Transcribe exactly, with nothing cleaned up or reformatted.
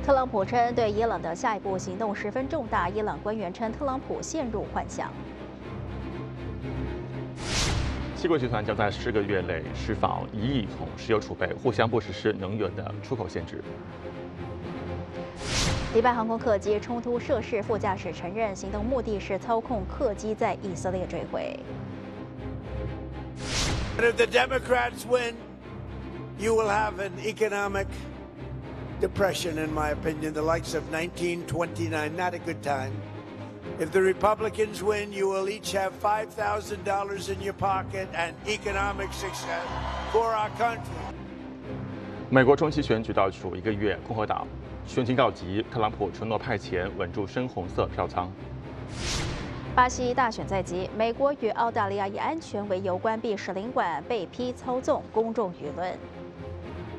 特朗普称对伊朗的下一步行动十分重大，伊朗官员称特朗普陷入幻想。 七国集团将在十个月内释放一亿桶石油储备，互相不实施能源的出口限制。 迪拜航空客机冲突涉事，副驾驶承认行动目的是操控客机在以色列坠毁。 If the Democrats win, you will have an economic depression, in my opinion, the likes of nineteen twenty-nine. Not a good time. If the Republicans win, you will each have five thousand dollars in your pocket and economic success for our country. 美国中期选举倒数一个月，共和党选情告急，特朗普承诺派遣稳住深红色票仓。 巴西大选在即，美国与澳大利亚以安全为由关闭使领馆，被批操纵公众舆论。